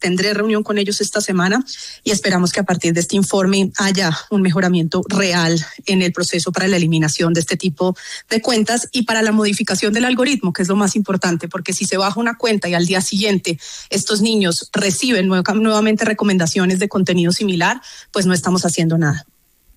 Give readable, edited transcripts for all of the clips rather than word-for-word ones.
tendré reunión con ellos esta semana y esperamos que a partir de este informe haya un mejoramiento real en el proceso para la eliminación de este tipo de cuentas y para la modificación del algoritmo, que es lo más importante, porque si se baja una cuenta y al día siguiente estos niños reciben nuevamente recomendaciones de contenido similar, pues no estamos haciendo nada.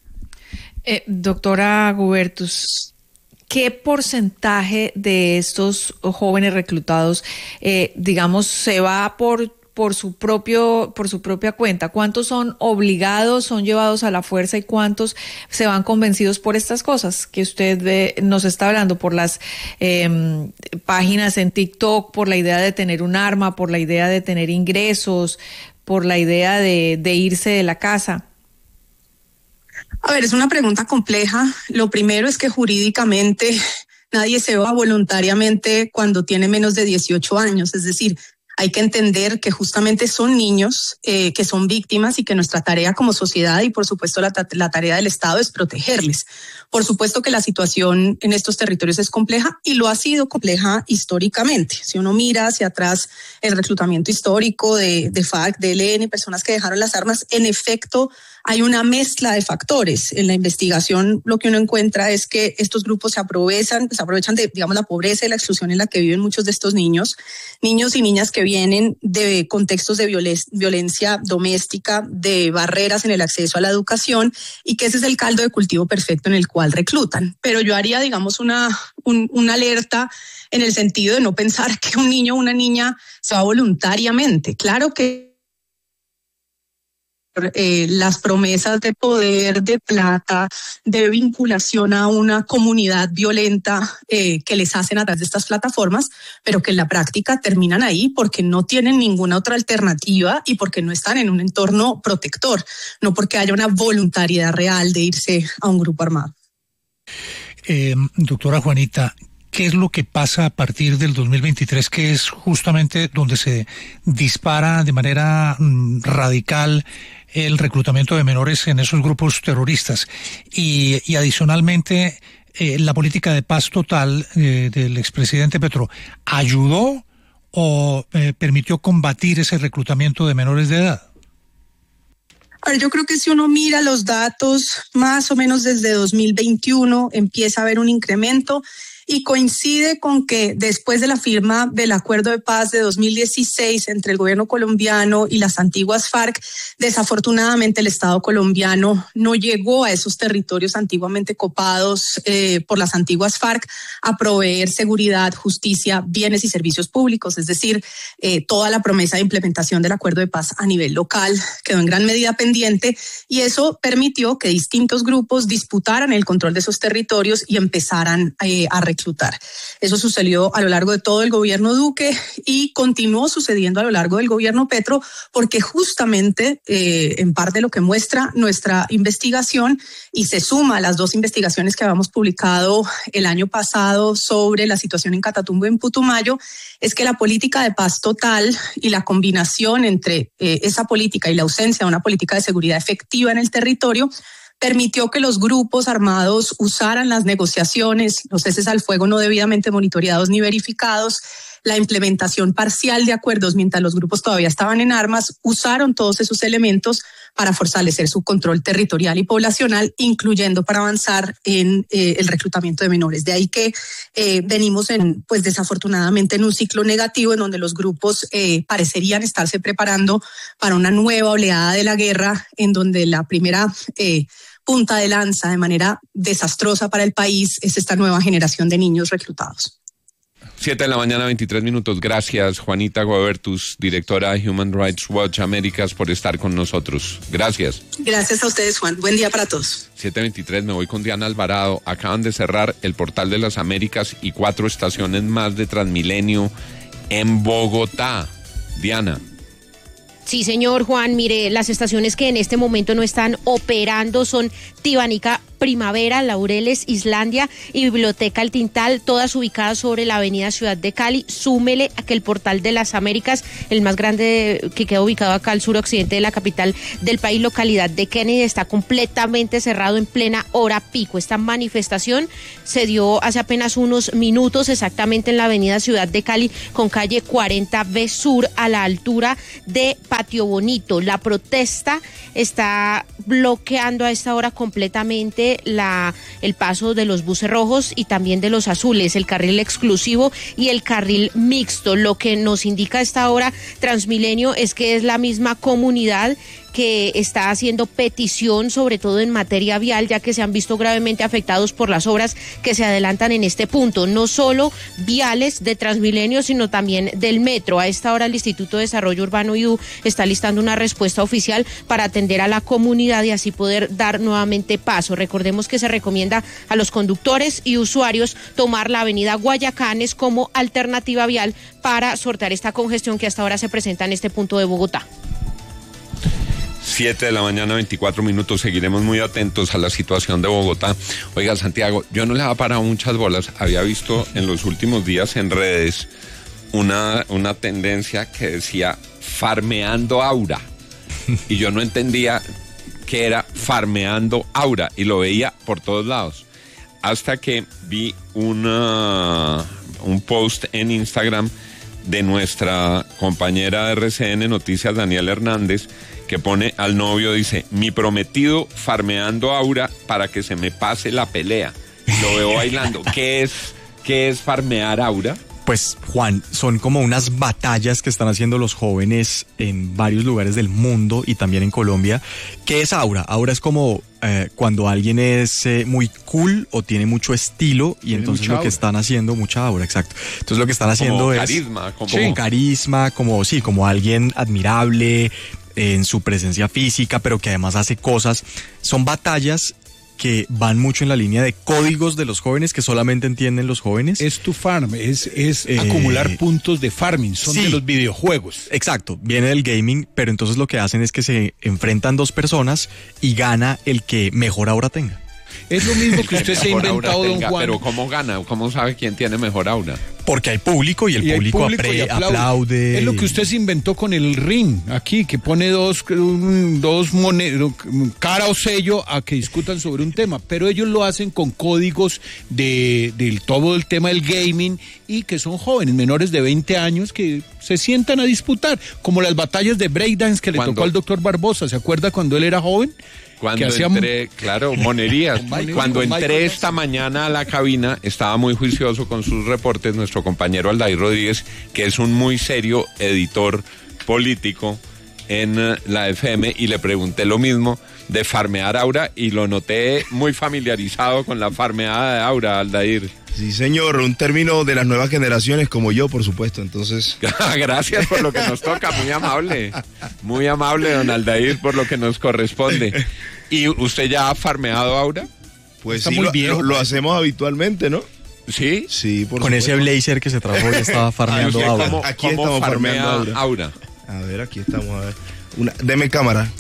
Doctora Gubertus, ¿qué porcentaje de estos jóvenes reclutados, se va por su propia cuenta? ¿Cuántos son obligados, son llevados a la fuerza y cuántos se van convencidos por estas cosas que usted nos está hablando, por las páginas en TikTok, por la idea de tener un arma, por la idea de tener ingresos, por la idea de irse de la casa? A ver, es una pregunta compleja. Lo primero es que jurídicamente nadie se va voluntariamente cuando tiene menos de 18 años. Es decir, hay que entender que justamente son niños que son víctimas y que nuestra tarea como sociedad y por supuesto la tarea del Estado es protegerles. Por supuesto que la situación en estos territorios es compleja y lo ha sido compleja históricamente. Si uno mira hacia atrás el reclutamiento histórico de FARC, de ELN, personas que dejaron las armas, en efecto hay una mezcla de factores. En la investigación lo que uno encuentra es que estos grupos se aprovechan de, digamos, la pobreza y la exclusión en la que viven muchos de estos niños y niñas que vienen de contextos de violencia doméstica, de barreras en el acceso a la educación y que ese es el caldo de cultivo perfecto en el cual reclutan. Pero yo haría, digamos, una alerta en el sentido de no pensar que un niño o una niña se va voluntariamente. Claro que las promesas de poder, de plata, de vinculación a una comunidad violenta que les hacen a través de estas plataformas, pero que en la práctica terminan ahí porque no tienen ninguna otra alternativa y porque no están en un entorno protector, no porque haya una voluntariedad real de irse a un grupo armado. Doctora Juanita, ¿qué es lo que pasa a partir del 2023, que es justamente donde se dispara de manera radical el reclutamiento de menores en esos grupos terroristas? Y adicionalmente, la política de paz total del expresidente Petro, ¿ayudó o permitió combatir ese reclutamiento de menores de edad? A ver, yo creo que si uno mira los datos, más o menos desde 2021 empieza a haber un incremento y coincide con que después de la firma del acuerdo de paz de 2016 entre el gobierno colombiano y las antiguas FARC, desafortunadamente el Estado colombiano no llegó a esos territorios antiguamente copados por las antiguas FARC a proveer seguridad, justicia, bienes y servicios públicos. Es decir, toda la promesa de implementación del acuerdo de paz a nivel local quedó en gran medida pendiente y eso permitió que distintos grupos disputaran el control de esos territorios y empezaran a reclutar. Eso sucedió a lo largo de todo el gobierno Duque y continuó sucediendo a lo largo del gobierno Petro porque justamente en parte lo que muestra nuestra investigación y se suma a las dos investigaciones que habíamos publicado el año pasado sobre la situación en Catatumbo y en Putumayo es que la política de paz total y la combinación entre esa política y la ausencia de una política de seguridad efectiva en el territorio permitió que los grupos armados usaran las negociaciones, los ceses al fuego no debidamente monitoreados ni verificados, la implementación parcial de acuerdos mientras los grupos todavía estaban en armas, usaron todos esos elementos para fortalecer su control territorial y poblacional, incluyendo para avanzar en el reclutamiento de menores. De ahí que venimos desafortunadamente en un ciclo negativo en donde los grupos parecerían estarse preparando para una nueva oleada de la guerra, en donde la primera punta de lanza de manera desastrosa para el país es esta nueva generación de niños reclutados. 7:23 a.m. Gracias, Juanita Gubertus, directora de Human Rights Watch Américas, por estar con nosotros. Gracias. Gracias a ustedes, Juan. Buen día para todos. 7:23, me voy con Diana Alvarado. Acaban de cerrar el Portal de las Américas y 4 estaciones más de Transmilenio en Bogotá. Diana. Sí, señor Juan, mire, las estaciones que en este momento no están operando son Tibanica Primavera, Laureles, Islandia y Biblioteca El Tintal, todas ubicadas sobre la avenida Ciudad de Cali. Súmele a que el Portal de las Américas, el más grande que queda ubicado acá al suroccidente de la capital del país, localidad de Kennedy, está completamente cerrado en plena hora pico. Esta manifestación se dio hace apenas unos minutos, exactamente en la avenida Ciudad de Cali, con calle 40B Sur, a la altura de Patio Bonito. La protesta está bloqueando a esta hora completamente el paso de los buses rojos y también de los azules, el carril exclusivo y el carril mixto. Lo que nos indica a esta hora Transmilenio es que es la misma comunidad que está haciendo petición, sobre todo en materia vial, ya que se han visto gravemente afectados por las obras que se adelantan en este punto, no solo viales de Transmilenio, sino también del metro. A esta hora el Instituto de Desarrollo Urbano IDU está listando una respuesta oficial para atender a la comunidad y así poder dar nuevamente paso. Recordemos que se recomienda a los conductores y usuarios tomar la avenida Guayacanes como alternativa vial para sortear esta congestión que hasta ahora se presenta en este punto de Bogotá. 7 de la mañana, 24 minutos. Seguiremos muy atentos a la situación de Bogotá. Oiga, Santiago, yo no le había parado muchas bolas. Había visto en los últimos días en redes una tendencia que decía farmeando aura. Y yo no entendía qué era farmeando aura. Y lo veía por todos lados. Hasta que vi un post en Instagram de nuestra compañera de RCN Noticias, Daniela Hernández, que pone al novio, dice, mi prometido farmeando aura para que se me pase la pelea. Lo veo bailando. ¿Qué es farmear aura? Pues, Juan, son como unas batallas que están haciendo los jóvenes en varios lugares del mundo y también en Colombia. ¿Qué es aura? Aura es como cuando alguien es muy cool o tiene mucho estilo y entonces lo que están haciendo, mucha aura, exacto. Entonces lo que están haciendo como es carisma, como carisma, como alguien admirable en su presencia física, pero que además hace cosas. Son batallas que van mucho en la línea de códigos de los jóvenes que solamente entienden los jóvenes. Es tu farm, es acumular puntos de farming, son de los videojuegos. Exacto, viene del gaming, pero entonces lo que hacen es que se enfrentan dos personas y gana el que mejor aura tenga. Es lo mismo que usted se ha inventado, don Juan. Pero ¿cómo gana? ¿Cómo sabe quién tiene mejor aura? Porque hay público y el público aplaude. Es lo que usted se inventó con el ring, aquí, que pone dos monedas, cara o sello a que discutan sobre un tema, pero ellos lo hacen con códigos del todo el tema del gaming y que son jóvenes, menores de 20 años, que se sientan a disputar, como las batallas de breakdance que le tocó al doctor Barbosa, ¿se acuerda cuando él era joven? Cuando entré, claro, monerías. Cuando entré esta mañana a la cabina, estaba muy juicioso con sus reportes nuestro compañero Aldair Rodríguez, que es un muy serio editor político en la FM, y le pregunté lo mismo de farmear aura y lo noté muy familiarizado con la farmeada de aura, Aldair. Sí, señor, un término de las nuevas generaciones como yo, por supuesto, entonces... Gracias por lo que nos toca, muy amable, don Aldair, por lo que nos corresponde. ¿Y usted ya ha farmeado aura? Pues está sí, lo hacemos habitualmente, ¿no? ¿Sí? Sí, por con supuesto. Ese blazer que se trajo ya estaba farmeando aura. Aquí estamos farmeando aura. A ver, aquí estamos, a ver. Deme cámara.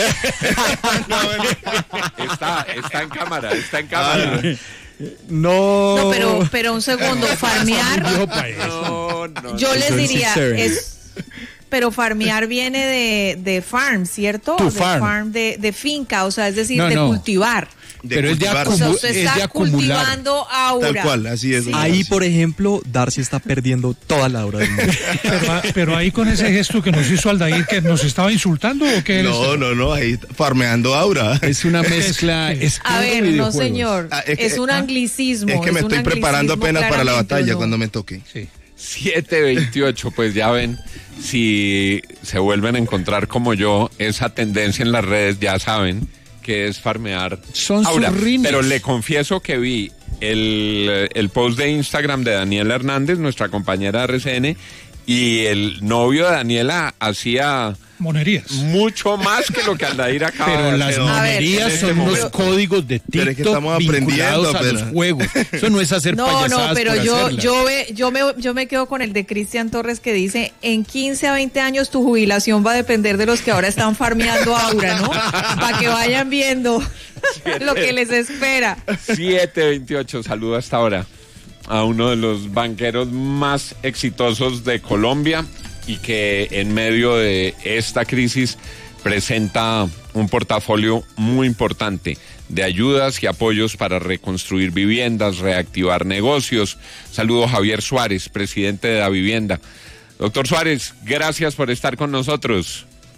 Está en cámara, está en cámara. No, pero un segundo, farmear. Yo les diría, pero farmear viene de farm, ¿cierto? Farm. De finca, o sea, es decir, de cultivar. Pero es de acumular. O sea, usted está cultivando aura. Tal cual, así es. Sí. Ahí, por ejemplo, Darcy está perdiendo toda la aura del mundo. Pero ahí con ese gesto que nos hizo Aldair, ¿que nos estaba insultando o qué? No, ahí farmeando aura. Es una mezcla. A ver, no señor, es un anglicismo. Es que me estoy preparando apenas para la batalla cuando me toque. Sí. 7:28, pues ya ven, si se vuelven a encontrar como yo esa tendencia en las redes, ya saben que es farmear aura. Pero le confieso que vi el post de Instagram de Daniela Hernández, nuestra compañera de RCN, y el novio de Daniela hacía Monerías. Mucho más que lo que Aldair acaba Pero de las hacer. monerías son unos códigos de Pero es que estamos TikTok vinculados a aprendiendo, los juegos. Eso no es hacer payasadas. No, pero por hacerlas. yo me quedo con el de Cristian Torres que dice, en 15 a 20 años tu jubilación va a depender de los que ahora están farmeando Aura, ¿no? Para que vayan viendo lo que les espera. 7:28, saludo hasta ahora a uno de los banqueros más exitosos de Colombia y que en medio de esta crisis presenta un portafolio muy importante de ayudas y apoyos para reconstruir viviendas, reactivar negocios. Saludo a Javier Suárez, presidente de la Vivienda. Doctor Suárez, gracias por estar con nosotros.